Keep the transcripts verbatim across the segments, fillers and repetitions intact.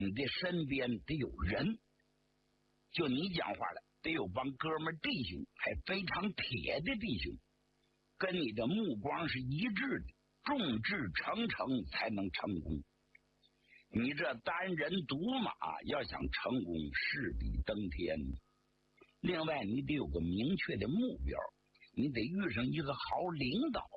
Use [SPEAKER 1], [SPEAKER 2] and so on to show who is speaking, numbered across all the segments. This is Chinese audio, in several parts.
[SPEAKER 1] 你的身边得有人，就你讲话了，得有帮哥们弟兄，还非常铁的弟兄，跟你的目光是一致的，众志成城才能成功。你这单人独马要想成功，势比登天。另外，你得有个明确的目标，你得遇上一个好领导。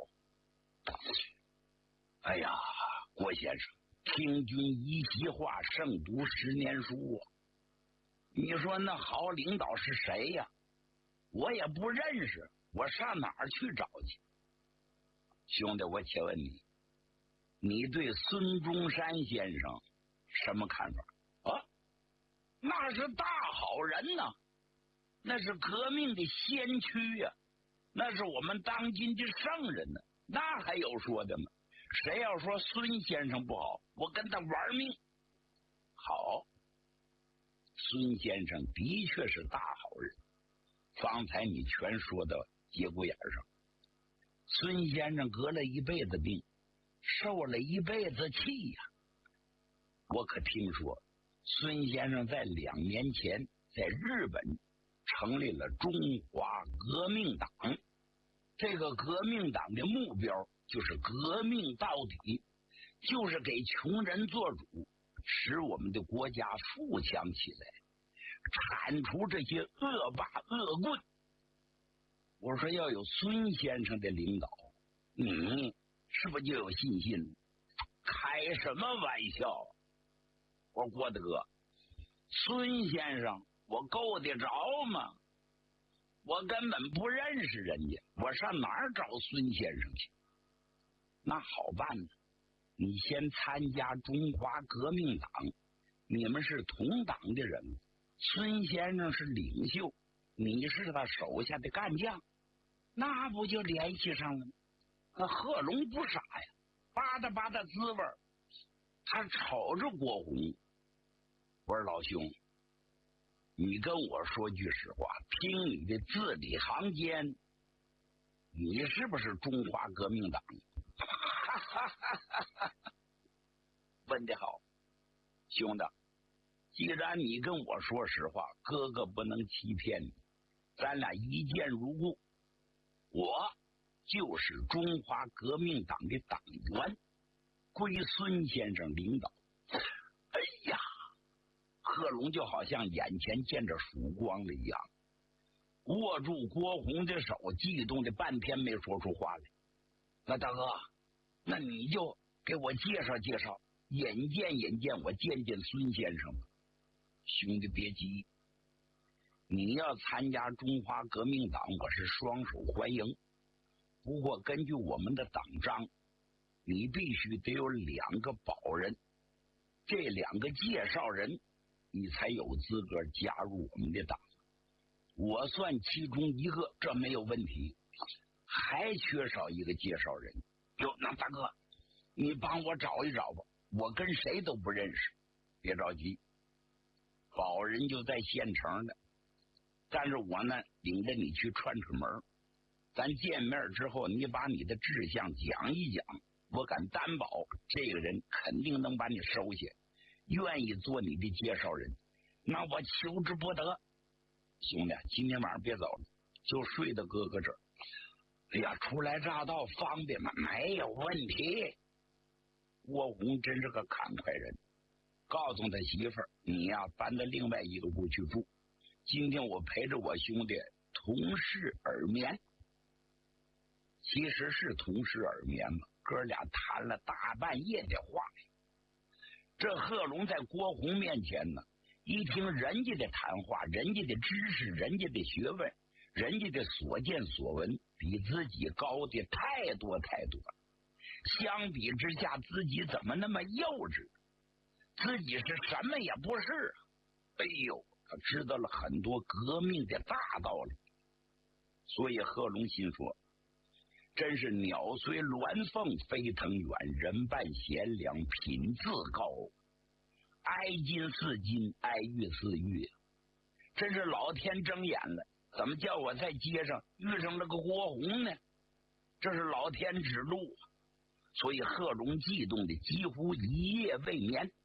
[SPEAKER 1] 哎呀，郭先生，听君一席话，胜读十年书啊！你说那好领导是谁呀？我也不认识，我上哪儿去找去？兄弟，我且问你，你对孙中山先生什么看法啊？那是大好人呐、啊，那是革命的先驱呀、啊，那是我们当今的圣人呢、啊，那还有说的吗？谁要说孙先生不好，我跟他玩命。好，孙先生的确是大好人，方才你全说到节骨眼上。孙先生得了一辈子病，受了一辈子气呀、啊。我可听说孙先生在两年前在日本成立了中华革命党，这个革命党的目标就是革命到底，就是给穷人做主，使我们的国家富强起来，铲除这些恶霸恶棍。我说要有孙先生的领导，你是不是就有信心？开什么玩笑！我说郭德，孙先生我够得着吗？我根本不认识人家，我上哪儿找孙先生去？那好办呢，你先参加中华革命党，你们是同党的人物，孙先生是领袖，你是他手下的干将，那不就联系上了吗？那贺龙不傻呀，吧嗒吧嗒滋味，他瞅着郭洪，我说老兄，你跟我说句实话，听你的字里行间，你是不是中华革命党？问得好，兄弟，既然你跟我说实话，哥哥不能欺骗你，咱俩一见如故。我就是中华革命党的党员，归孙先生领导。哎呀，贺龙就好像眼前见着曙光了一样，握住郭洪的手，激动的半天没说出话来。那大哥，那你就给我介绍介绍，引荐引荐我见见孙先生吧。兄弟别急，你要参加中华革命党，我是双手欢迎。不过根据我们的党章，你必须得有两个保人，这两个介绍人，你才有资格加入我们的党。我算其中一个，这没有问题。还缺少一个介绍人。哟，那大哥，你帮我找一找吧，我跟谁都不认识。别着急，保人就在县城的，但是我呢领着你去串串门，咱见面之后你把你的志向讲一讲，我敢担保这个人肯定能把你收下，愿意做你的介绍人，那我求之不得。兄弟，今天晚上别走了，就睡到哥哥这儿。哎呀，初来乍到方便吗？没有问题。郭洪真是个慷慨人，告诉他媳妇儿，你呀搬到另外一个屋去住，今天我陪着我兄弟同室而眠。其实是同室而眠嘛，哥俩谈了大半夜的话。这贺龙在郭洪面前呢，一听人家的谈话，人家的知识，人家的学问，人家的所见所闻比自己高的太多太多了，相比之下自己怎么那么幼稚，自己是什么也不是啊。哎呦，他知道了很多革命的大道理。所以贺龙心说，真是鸟随鸾凤飞腾远，人伴贤良品自高，哀金似金，哀玉似玉，真是老天睁眼了，怎么叫我在街上遇上了个郭洪呢？这是老天指路。所以贺龙激动的几乎一夜未眠。